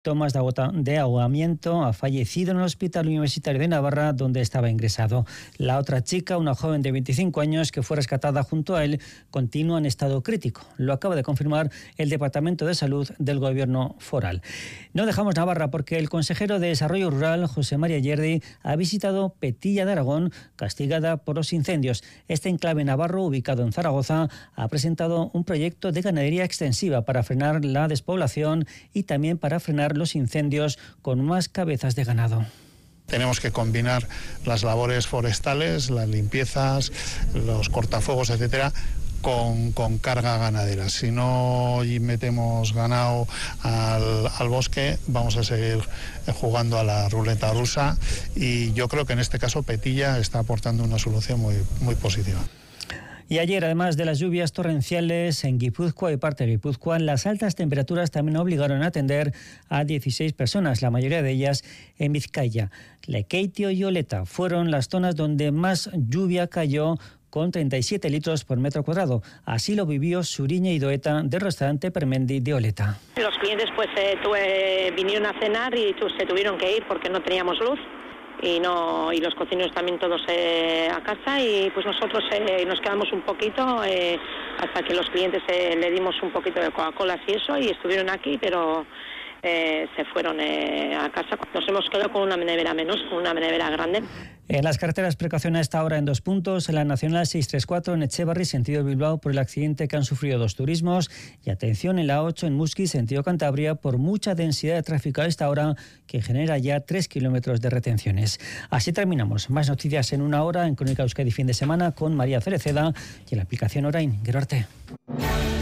Tomás de ahogamiento ha fallecido en el Hospital Universitario de Navarra, donde estaba ingresado. La otra chica, una joven de 25 años que fue rescatada junto a él, continúa en estado crítico. Lo acaba de confirmar el Departamento de Salud del Gobierno foral. No dejamos Navarra porque el consejero de Desarrollo Rural, José María Yerdi, ha visitado Petilla de Aragón, castigada por los incendios. Este enclave navarro, ubicado en Zaragoza, ha presentado un proyecto de ganadería extensiva para frenar la despoblación y también para frenar los incendios con más cabezas de ganado. Tenemos que combinar las labores forestales, las limpiezas, los cortafuegos, etcétera, con carga ganadera. Si no metemos ganado al bosque, vamos a seguir jugando a la ruleta rusa, y yo creo que en este caso Petilla está aportando una solución muy positiva. Y ayer, además de las lluvias torrenciales en Guipúzcoa y parte de Guipúzcoa, las altas temperaturas también obligaron a atender a 16 personas, la mayoría de ellas en Vizcaya. Lekeitio y Oleta fueron las zonas donde más lluvia cayó, con 37 litros por metro cuadrado. Así lo vivió Suriña Idoeta del restaurante Permendi de Oleta. Los clientes vinieron a cenar y se tuvieron que ir porque no teníamos luz. Y los cocineros también todos a casa, y pues nosotros nos quedamos un poquito hasta que los clientes le dimos un poquito de Coca-Cola y eso, y estuvieron aquí, pero se fueron a casa. Nos hemos quedado con una nevera menos, con una nevera grande. En las carreteras, precaución a esta hora en 2 puntos. En la Nacional 634 en Etxebarri, sentido Bilbao, por el accidente que han sufrido 2 turismos. Y atención en la 8 en Muski, sentido Cantabria, por mucha densidad de tráfico a esta hora, que genera ya 3 kilómetros de retenciones. Así terminamos. Más noticias en 1 hora en Crónica Euskadi fin de semana con María Cereceda y en la aplicación Orain. Gero arte.